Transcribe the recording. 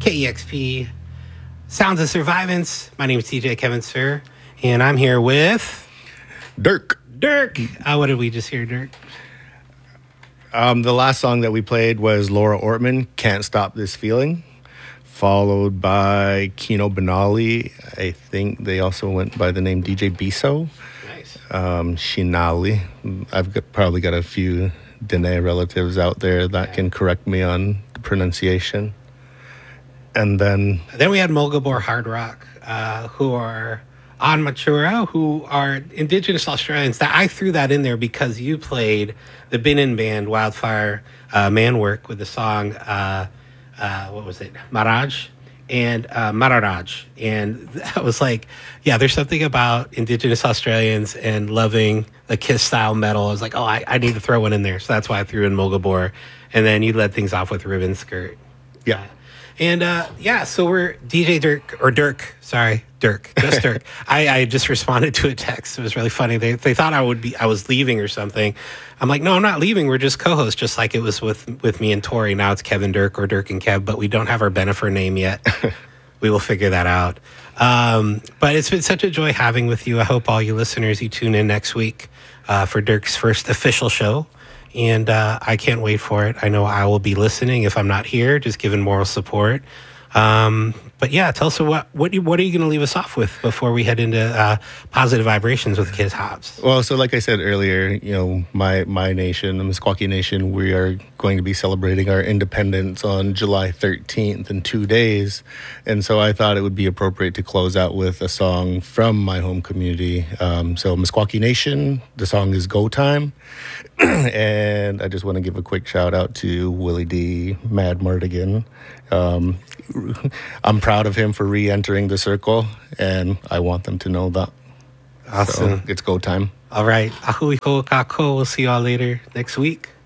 KEXP Sounds of Survivance. My name is TJ Kevin Sir, and I'm here with Dirk. What did we just hear, Dirk? The last song that we played was Laura Ortman, Can't Stop This Feeling, followed by Kino Benali. I think they also went by the name DJ Biso. Nice. Shinali. Probably got a few Dene relatives out there that can correct me on the pronunciation. And then we had Mulgabor Hard Rock, who are on Matura, who are Indigenous Australians. That I threw that in there because you played the Binin band Wildfire Manwork with the song, what was it, Maraj and Mararaj. And I was like, yeah, there's something about Indigenous Australians and loving the Kiss style metal. I was like, I need to throw one in there. So that's why I threw in Mulgabor. And then you led things off with Ribbon Skirt. Yeah. And so we're DJ Dirk, just Dirk. I just responded to a text. It was really funny. They thought I was leaving or something. I'm like, no, I'm not leaving. We're just co-hosts, just like it was with me and Tori. Now it's Kevin Dirk or Dirk and Kev, but we don't have our Benefer name yet. We will figure that out. But it's been such a joy having with you. I hope all you listeners, you tune in next week for Dirk's first official show. And I can't wait for it. I know I will be listening if I'm not here, just giving moral support. But yeah, tell us what are you going to leave us off with before we head into positive vibrations with Kiz Hobbs? Well, so like I said earlier, my nation, the Meskwaki Nation, we are going to be celebrating our independence on July 13th in 2 days. And so I thought it would be appropriate to close out with a song from my home community. So Meskwaki Nation, the song is Go Time. And I just want to give a quick shout out to Willie D. Mad Mardigan. I'm proud of him for re-entering the circle, and I want them to know that. Awesome. So it's go time. All right. Ahui ko kako. We'll see y'all later next week.